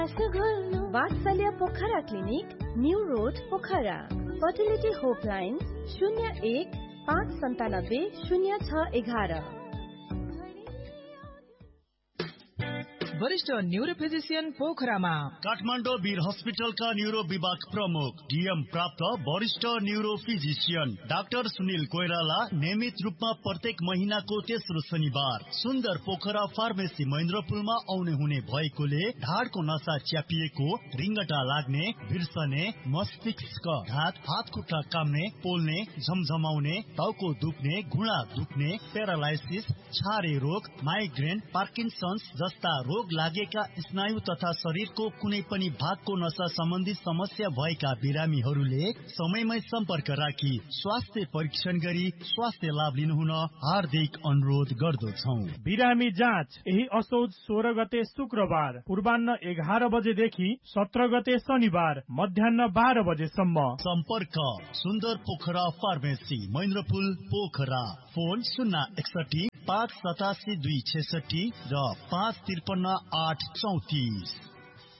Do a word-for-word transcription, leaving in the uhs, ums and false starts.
वात्सल्य Pokhara clinic, new road Pokhara. Fertility होपलाइन शून्य एक पाँच सन्तानब्बे शून्य छ एघार। वरिष्ठ न्यूरो फिजिशियन पोखरामा काठमाडौँ वीर हस्पिटलका न्यूरो विभाग प्रमुख डीएम प्राप्त वरिष्ठ neuro physician doctor Sunil Koirala नियमित रूपमा प्रत्येक महिनाको तेस्रो शनिबार सुन्दर पोखरा फार्मेसी महेन्द्रपुलमा आउने हुने भएकोले ढाडको नसा च्यापिएको, रिङ्गटा लाग्ने, भिर्सने, मस्तिष्क घात, हात खुट्टा काम्ने, पोल्ने, झमझमाउने, टाउको दुख्ने, घुँडा दुख्ने, प्यारालाइसिस, छारे रोग, माइग्रेन, पार्किन्सन्स जस्ता रोग लागेका स्नायु तथा शरीरको कुनै पनि भागको नसा सम्बन्धी समस्या भएका बिरामीहरूले समयमै सम्पर्क राखी स्वास्थ्य परीक्षण गरी स्वास्थ्य लाभ लिनुहुन हार्दिक अनुरोध गर्दछौं। बिरामी जाँच यही असोज सोह्र गते शुक्रबार पूर्वान्न एघार बजेदेखि सत्र गते शनिबार मध्याह बाह्र बजेसम्म। सम्पर्क सुन्दर पोखरा फार्मेसी महेन्द्रपुल पोखरा। फोन शून्य एकसठी पाँच सतासी दुई छेसठी र पाँच त्रिपन्न आठ चौतिस।